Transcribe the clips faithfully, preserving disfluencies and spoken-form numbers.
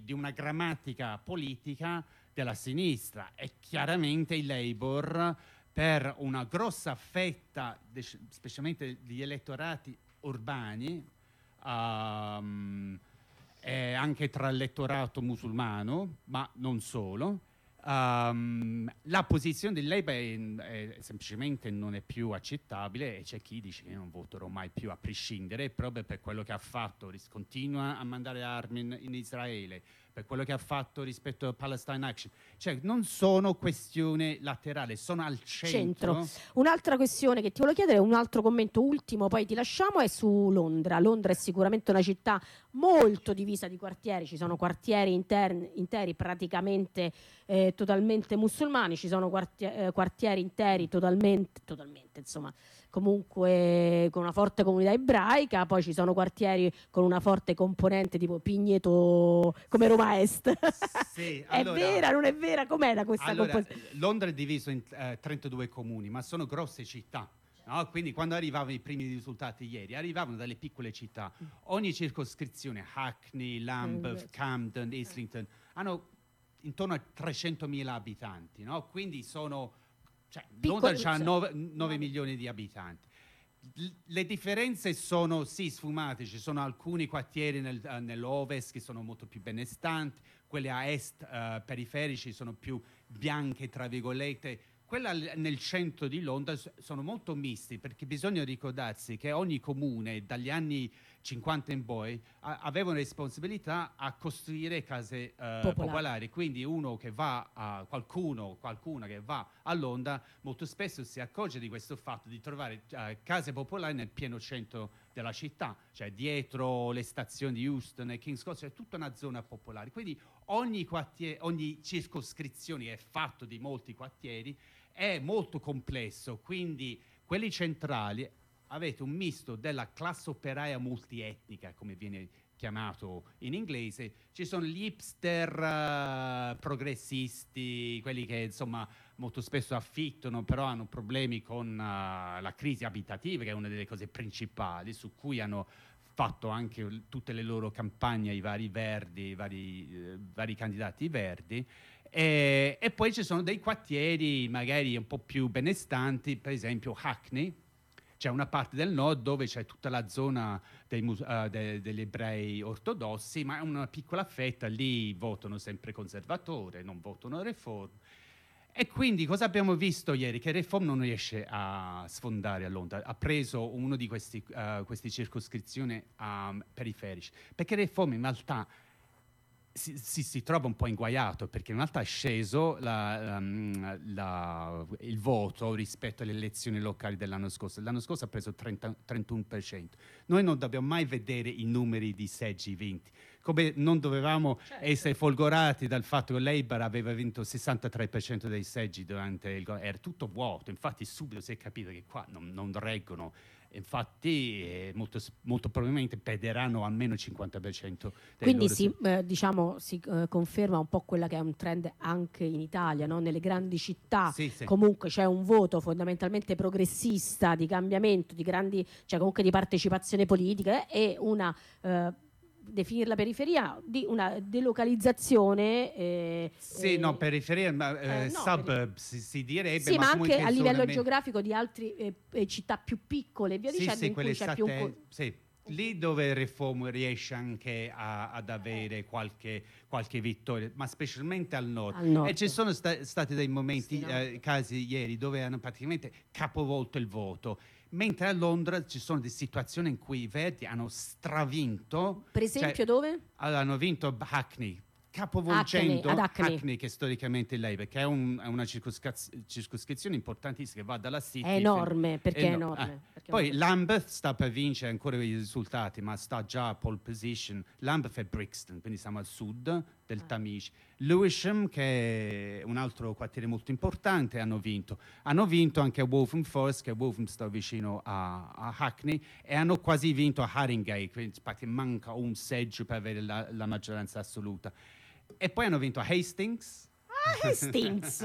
di una grammatica politica della sinistra, e chiaramente i Labour, per una grossa fetta, specialmente degli elettorati urbani, um, e anche tra l'elettorato musulmano, ma non solo, um, la posizione del Labour è, è semplicemente non è più accettabile, e c'è chi dice che non voterò mai più a prescindere, proprio per quello che ha fatto, continua a mandare armi in, in Israele, per quello che ha fatto rispetto a Palestine Action. Cioè non sono questioni laterali, sono al centro. centro. Un'altra questione che ti volevo chiedere, un altro commento ultimo, poi ti lasciamo, è su Londra. Londra è sicuramente una città molto divisa di quartieri, ci sono quartieri interni, interi praticamente eh, totalmente musulmani, ci sono quartieri, eh, quartieri interi totalmente, totalmente insomma, comunque con una forte comunità ebraica, poi ci sono quartieri con una forte componente tipo Pigneto, come Roma Est. Sì, è allora, vera, non è vera? Com'era questa allora, componente? Londra è diviso in eh, trentadue comuni, ma sono grosse città. No? Quindi quando arrivavano i primi risultati ieri, arrivavano dalle piccole città. Ogni circoscrizione, Hackney, Lambeth, Camden, Islington, hanno intorno a trecentomila abitanti, no? Quindi sono... Cioè, Londra ha nove milioni di abitanti. Le differenze sono sì sfumate, ci sono alcuni quartieri nel, uh, nell'ovest che sono molto più benestanti, quelli a est uh, periferici sono più bianche tra virgolette, quella nel centro di Londra sono molto misti, perché bisogna ricordarsi che ogni comune dagli anni cinquanta in poi a, aveva una responsabilità a costruire case uh, popolari. popolari, quindi uno che va a qualcuno, qualcuna che va a Londra molto spesso si accorge di questo fatto di trovare uh, case popolari nel pieno centro della città, cioè dietro le stazioni di Euston e King's Cross, è tutta una zona popolare, quindi ogni, quartiere, ogni circoscrizione è fatto di molti quartieri, è molto complesso, quindi quelli centrali avete un misto della classe operaia multietnica, come viene chiamato in inglese, ci sono gli hipster uh, progressisti, quelli che insomma molto spesso affittano, però hanno problemi con uh, la crisi abitativa, che è una delle cose principali, su cui hanno fatto anche tutte le loro campagne, i vari verdi, i vari, eh, vari candidati verdi. E, e poi ci sono dei quartieri magari un po' più benestanti, per esempio Hackney, c'è una parte del nord dove c'è tutta la zona dei, uh, de, degli ebrei ortodossi, ma è una piccola fetta, lì votano sempre conservatore, non votano Reform. E quindi cosa abbiamo visto ieri? Che Reform non riesce a sfondare a Londra, ha preso uno di questi, uh, queste circoscrizioni um, periferici, perché Reform in realtà Si, si, si trova un po' inguaiato, perché in realtà è sceso la, um, la, il voto rispetto alle elezioni locali dell'anno scorso. L'anno scorso ha preso trenta, trentuno per cento. Noi non dobbiamo mai vedere i numeri di seggi vinti, come non dovevamo certo. essere folgorati dal fatto che Labour aveva vinto il sessantatré per cento dei seggi durante il governo. Era tutto vuoto, infatti subito si è capito che qua non, non reggono. Infatti eh, molto, molto probabilmente perderanno almeno il cinquanta per cento dei quindi loro si, eh, diciamo, si eh, conferma un po' quella che è un trend anche in Italia, no? Nelle grandi città sì, sì. comunque c'è un voto fondamentalmente progressista, di cambiamento, di grandi, cioè comunque di partecipazione politica, e una eh, definirla periferia di una delocalizzazione eh, sì, eh, no, periferia, ma eh, eh, no, suburb si, si direbbe, sì, ma, ma anche a livello me... geografico di altre eh, città più piccole e via sì, dicendo, sì, in cui c'è state... più un... sì. Lì dove Reform riesce anche a, ad avere qualche, qualche vittoria, ma specialmente al nord. Al nord. E ci sono sta- stati dei momenti, sì, no? eh, casi ieri, dove hanno praticamente capovolto il voto. Mentre a Londra ci sono delle situazioni in cui i Verdi hanno stravinto. Per esempio, cioè, dove? Hanno vinto Hackney, capovolgendo Hackney, Hackney. Hackney, che è storicamente il Labour, che è, un, è una circoscri- circoscrizione importantissima che va dalla City. È enorme, perché è no, enorme. eh. Perché Poi è Lambeth sta per vincere ancora i risultati, ma sta già a pole position. Lambeth è Brixton, quindi siamo al sud del ah. Tamise. Lewisham, che è un altro quartiere molto importante, hanno vinto. Hanno vinto anche a Wotham Forest, che Wotham sta vicino a, a Hackney, e hanno quasi vinto a Haringey, perché manca un seggio per avere la, la maggioranza assoluta. E poi hanno vinto a Hastings. Ah, Hastings!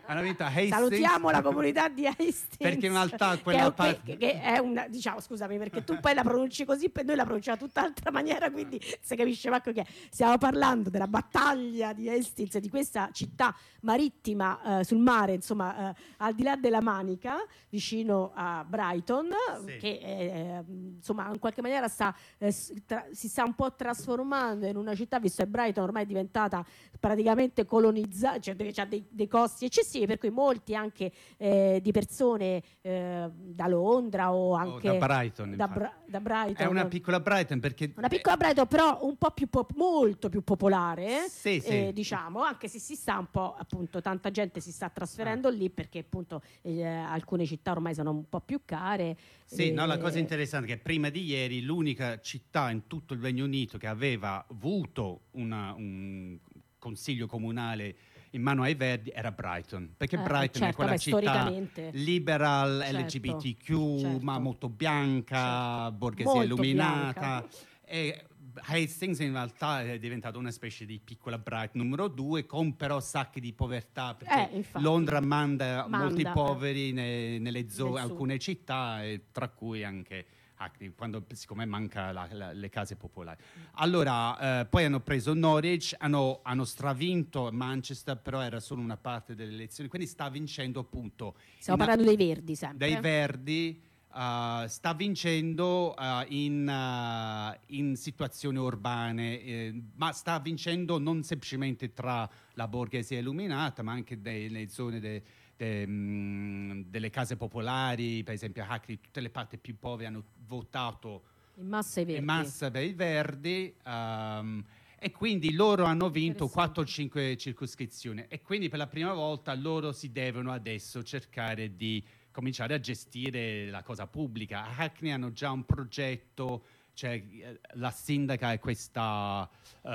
hanno vinto Hastings. Salutiamo la comunità di Hastings, perché in realtà quella che, è, parte... che è una, diciamo, scusami, perché tu poi la pronunci così, per noi la pronunciamo tutt'altra maniera, quindi si capisce manco che è. Stiamo parlando della battaglia di Hastings, di questa città marittima eh, sul mare, insomma, eh, al di là della Manica, vicino a Brighton, sì. che eh, insomma in qualche maniera sta, eh, tra, si sta un po' trasformando in una città, visto che Brighton ormai è diventata praticamente colonizzata, cioè ha dei, dei costi eccessivi, per cui molti anche eh, di persone eh, da Londra o anche oh, da Brighton, da, Bra- da Brighton. È una piccola Brighton, perché una piccola Brighton, però un po' più pop- molto più popolare, sì, sì. Eh, diciamo, anche se si sta un po', appunto, tanta gente si sta trasferendo ah. lì, perché appunto eh, alcune città ormai sono un po' più care. Sì, eh, no, la cosa interessante è che prima di ieri l'unica città in tutto il Regno Unito che aveva avuto una, un consiglio comunale in mano ai Verdi era Brighton, perché eh, Brighton certo, è quella beh, città liberal, certo, L G B T Q, certo, ma molto bianca, certo. borghesia Molto illuminata. Bianca. E Hastings in realtà è diventata una specie di piccola Brighton numero due, con però sacchi di povertà, perché eh, Londra manda, manda molti eh. poveri ne, nelle zone, Nel alcune città, e tra cui anche Hackney, quando siccome manca la, la, le case popolari. Allora eh, poi hanno preso Norwich, hanno, hanno stravinto Manchester, però era solo una parte delle elezioni, quindi sta vincendo appunto. Stiamo parlando dei Verdi sempre. Dei Verdi. Uh, sta vincendo uh, in, uh, in situazioni urbane, eh, ma sta vincendo non semplicemente tra la borghesia illuminata, ma anche nelle zone de, de, mh, delle case popolari. Per esempio a Hackney tutte le parti più povere hanno votato in massa i Verdi, in massa per i Verdi, um, e quindi loro hanno vinto quattro o cinque circoscrizioni, e quindi per la prima volta loro si devono adesso cercare di cominciare a gestire la cosa pubblica. A Hackney hanno già un progetto, cioè la sindaca è questa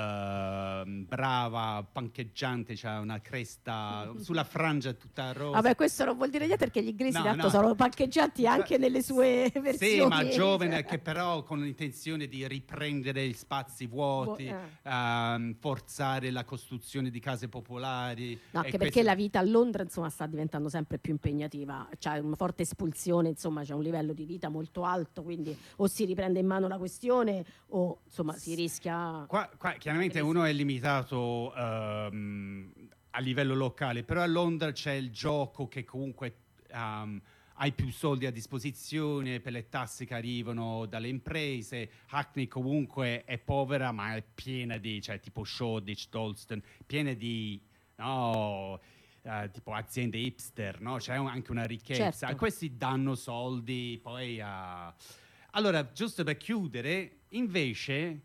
uh, brava pancheggiante, c'ha cioè una cresta sulla frangia tutta rosa. Vabbè, questo non vuol dire niente, perché gli inglesi no, tanto no. sono pancheggianti anche nelle sue versioni. Sì, ma giovane, che però con l'intenzione di riprendere gli spazi vuoti, eh. um, forzare la costruzione di case popolari. No, anche questo... perché la vita a Londra, insomma, sta diventando sempre più impegnativa, c'è una forte espulsione, insomma, c'è un livello di vita molto alto, quindi o si riprende in mano la questione o insomma si rischia. Qua, qua chiaramente uno è limitato um, a livello locale, però a Londra c'è il gioco che comunque um, hai più soldi a disposizione per le tasse che arrivano dalle imprese. Hackney comunque è povera, ma è piena di, cioè tipo Shoreditch, Dalston, piena di no, uh, tipo aziende hipster, no? C'è anche una ricchezza. Certo. Questi danno soldi poi a... Allora, giusto per chiudere, invece,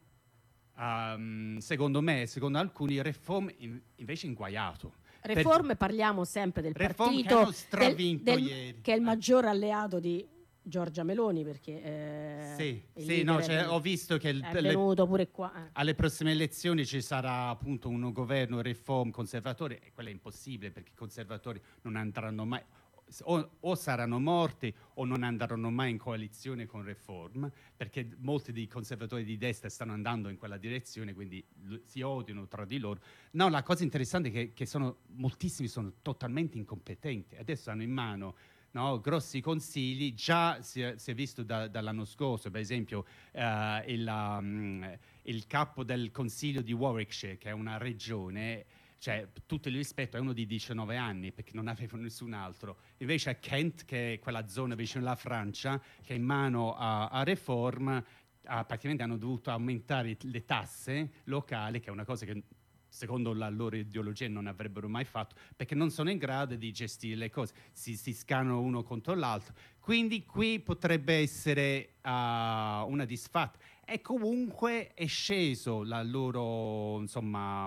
um, secondo me, secondo alcuni, Reform in, invece inguaiato. Reform, per... parliamo sempre del Reform partito che hanno stravinto del, del, ieri. che è il maggior alleato di Giorgia Meloni, perché eh, sì, sì no, cioè, ho visto che il, è venuto pure qua. Eh. Alle prossime elezioni ci sarà appunto un governo Reform conservatore, e quello è impossibile perché i conservatori non andranno mai... O, o saranno morti o non andranno mai in coalizione con Reform, perché molti dei conservatori di destra stanno andando in quella direzione, quindi l- si odiano tra di loro. No, la cosa interessante è che, che sono, moltissimi sono totalmente incompetenti, adesso hanno in mano no, grossi consigli. Già si è, si è visto da, dall'anno scorso, per esempio uh, il, um, il capo del consiglio di Warwickshire, che è una regione, cioè tutto il rispetto, è uno di diciannove anni, perché non aveva nessun altro. Invece a Kent, che è quella zona vicino alla Francia, che è in mano a, a Reform, uh, praticamente hanno dovuto aumentare le tasse locali, che è una cosa che secondo la loro ideologia non avrebbero mai fatto, perché non sono in grado di gestire le cose, si, si scannano uno contro l'altro. Quindi qui potrebbe essere uh, una disfatta. E comunque è sceso la loro, insomma...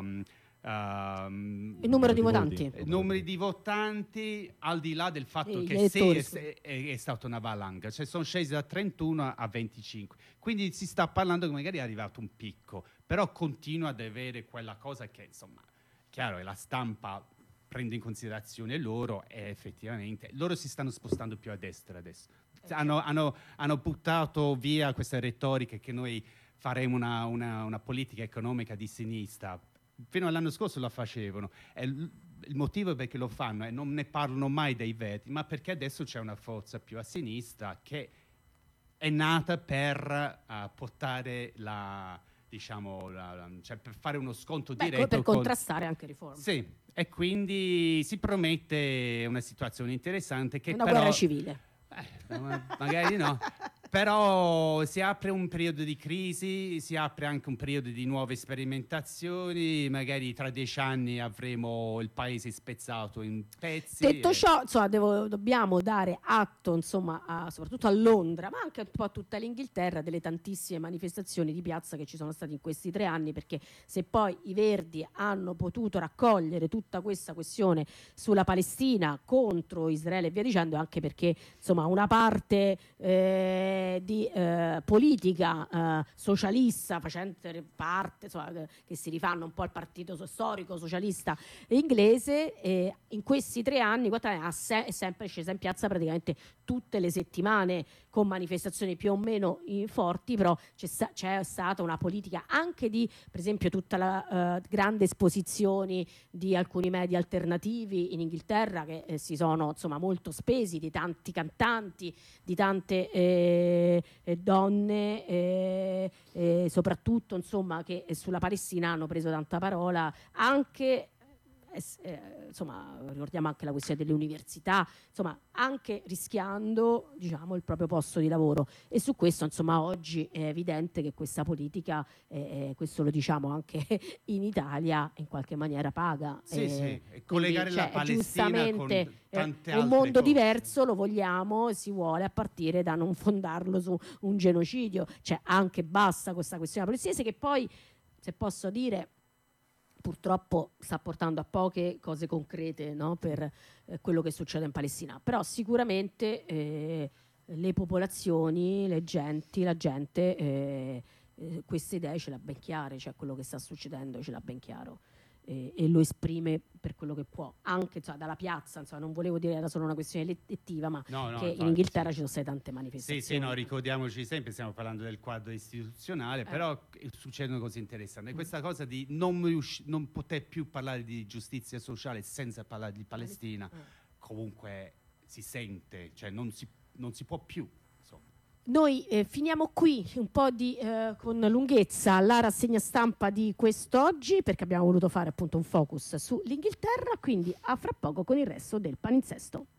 Uh, il numero di votanti, numeri di votanti, al di là del fatto e che sì, è, è, è stata una valanga, cioè sono scesi da trentuno a venticinque, quindi si sta parlando che magari è arrivato un picco, però continua ad avere quella cosa che insomma, chiaro, è la stampa prende in considerazione loro, e effettivamente loro si stanno spostando più a destra adesso, hanno, hanno, hanno buttato via questa retorica che noi faremo una, una, una politica economica di sinistra. fino all'anno scorso la facevano. E l- il motivo perché lo fanno e non ne parlano mai dei Verdi, ma perché adesso c'è una forza più a sinistra che è nata per uh, portare la, diciamo, la, la- cioè per fare uno scontro Beh, diretto per con- contrastare anche riforme. Sì, e quindi si promette una situazione interessante che Una però... guerra civile. Eh, ma- magari no. Però si apre un periodo di crisi, si apre anche un periodo di nuove sperimentazioni, magari tra dieci anni avremo il paese spezzato in pezzi. Detto e- ciò, insomma, devo- dobbiamo dare atto, insomma, a- soprattutto a Londra, ma anche un po' a tutta l'Inghilterra, delle tantissime manifestazioni di piazza che ci sono state in questi tre anni, perché se poi i Verdi hanno potuto raccogliere tutta questa questione sulla Palestina contro Israele e via dicendo, anche perché insomma una parte eh, di eh, politica eh, socialista facente parte, insomma, eh, che si rifanno un po' al partito so- storico socialista inglese, eh, in questi tre anni quattro anni, ha se- è sempre scesa in piazza praticamente tutte le settimane con manifestazioni più o meno eh, forti, però c'è, sta- c'è stata una politica anche di, per esempio, tutta la eh, grande esposizioni di alcuni media alternativi in Inghilterra che eh, si sono insomma molto spesi, di tanti cantanti, di tante eh, eh, donne, eh, eh, soprattutto insomma che eh, sulla Palestina hanno preso tanta parola, anche eh, s- eh, insomma ricordiamo anche la questione delle università, insomma anche rischiando diciamo il proprio posto di lavoro, e su questo insomma oggi è evidente che questa politica, eh, eh, questo lo diciamo anche in Italia, in qualche maniera paga. Sì, eh, sì, e quindi, collegare la cioè, Palestina con giustamente tante è un altre mondo cose. diverso, lo vogliamo e si vuole, a partire da non fondarlo su un genocidio, cioè anche basta questa questione palestinese che poi, se posso dire, purtroppo sta portando a poche cose concrete, no, per eh, quello che succede in Palestina, però sicuramente eh, le popolazioni, le genti, la gente eh, eh, queste idee ce l'ha ben chiare, cioè quello che sta succedendo ce l'ha ben chiaro, eh, e lo esprime per quello che può, anche insomma, dalla piazza, insomma, non volevo dire era solo una questione elettiva, ma No, no, che in infatti, Inghilterra sì. ci sono state tante Sì, manifestazioni. sì, no, ricordiamoci sempre, stiamo parlando del quadro istituzionale, Eh. però eh, succedono cose interessanti. Questa cosa di non, riusci- non poter più parlare di giustizia sociale senza parlare di Palestina, Eh. comunque si sente, cioè non si, non si può più. Insomma. Noi eh, finiamo qui un po' di, eh, con lunghezza la rassegna stampa di quest'oggi, perché abbiamo voluto fare appunto un focus sull'Inghilterra, quindi a fra poco con il resto del palinsesto.